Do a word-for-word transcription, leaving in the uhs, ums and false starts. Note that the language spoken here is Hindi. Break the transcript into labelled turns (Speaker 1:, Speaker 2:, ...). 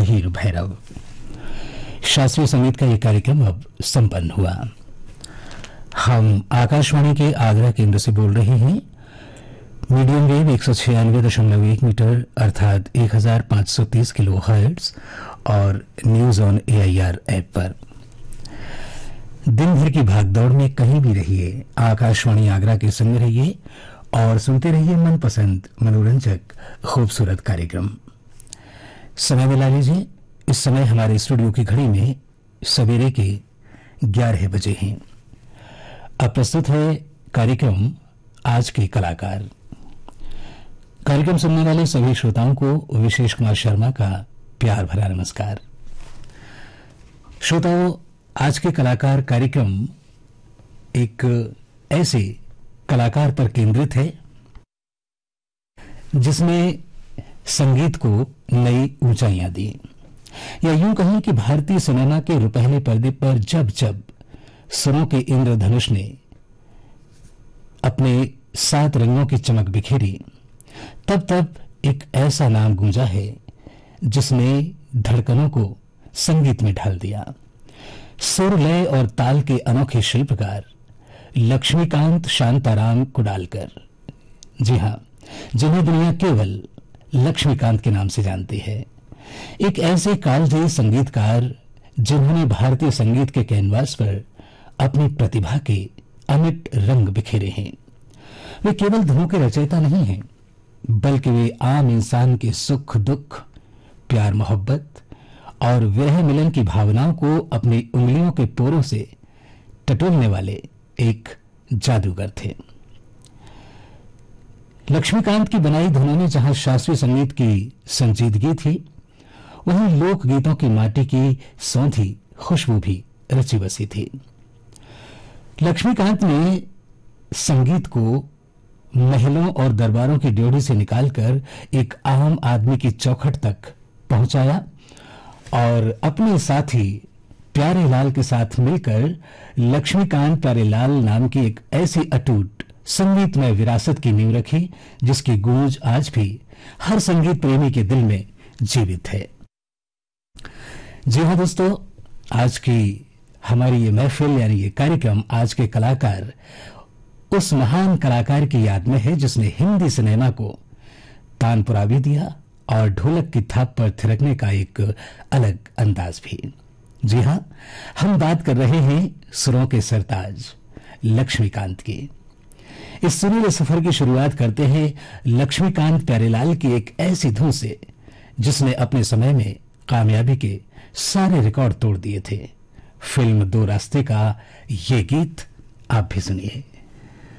Speaker 1: हीर भैरव। शास्त्रीय संगीत का ये कार्यक्रम अब संपन्न हुआ। हम आकाशवाणी के आगरा केंद्र से बोल रहे हैं। मीडियम वेव एक सौ छियानवे दशमलव एक मीटर अर्थात एक हजार पांच सौ तीस किलो हर्ट्ज और news on A I R app पर। दिन भर की भागदौड़ में कहीं भी रहिए, आकाशवाणी आगरा के संग रहिए और सुनते रहिए मनपसंद मनोरंजक खूबसूरत कार्यक्रम। समय मिला लीजिए। इस समय हमारे स्टूडियो की घड़ी में सवेरे के ग्यारह बजे हैं। अब प्रस्तुत है कार्यक्रम आज के कलाकार। कार्यक्रम सुनने वाले सभी श्रोताओं को विशेष कुमार शर्मा का प्यार भरा नमस्कार। श्रोताओं, आज के कलाकार कार्यक्रम एक ऐसे कलाकार पर केंद्रित है जिसने संगीत को नई ऊंचाइयां दी, या यूं कहें कि भारतीय सिनेमा के रुपहले पर्दे पर जब जब सुरों के इंद्रधनुष ने अपने सात रंगों की चमक बिखेरी, तब तब एक ऐसा नाम गूंजा है जिसने धड़कनों को संगीत में ढाल दिया। सुर, लय और ताल के अनोखे शिल्पकार लक्ष्मीकांत शांताराम कुडालकर। जी हां, जिन्हें दुनिया केवल लक्ष्मीकांत के नाम से जानती है। एक ऐसे कालजयी संगीतकार जिन्होंने भारतीय संगीत के कैनवास पर अपनी प्रतिभा के अमिट रंग बिखेरे हैं। वे केवल धुनों के रचयिता नहीं हैं, बल्कि वे आम इंसान के सुख दुख, प्यार मोहब्बत और विरह मिलन की भावनाओं को अपनी उंगलियों के पोरों से टटोलने वाले एक जादूगर थे। लक्ष्मीकांत की बनाई धुनों में जहां शास्त्रीय संगीत की संजीदगी थी, वहीं लोकगीतों की माटी की सौंधी खुशबू भी रची बसी थी। लक्ष्मीकांत ने संगीत को महलों और दरबारों की ड्योढ़ी से निकालकर एक आम आदमी की चौखट तक पहुंचाया और अपने साथी प्यारेलाल के साथ मिलकर लक्ष्मीकांत प्यारेलाल नाम की एक ऐसी अटूट संगीतमय विरासत की नींव रखी जिसकी गूंज आज भी हर संगीत प्रेमी के दिल में जीवित है। जी हां दोस्तों, आज की हमारी ये महफिल यानी ये कार्यक्रम आज के कलाकार उस महान कलाकार की याद में है जिसने हिंदी सिनेमा को तानपुरा भी दिया और ढोलक की थाप पर थिरकने का एक अलग अंदाज भी। जी हां, हम बात कर रहे हैं सुरों के सरताज लक्ष्मीकांत की। इस सुरीले सफर की शुरुआत करते हैं लक्ष्मीकांत प्यारेलाल की एक ऐसी धुन से जिसने अपने समय में कामयाबी के सारे रिकॉर्ड तोड़ दिए थे। फिल्म दो रास्ते का ये गीत आप भी सुनिए।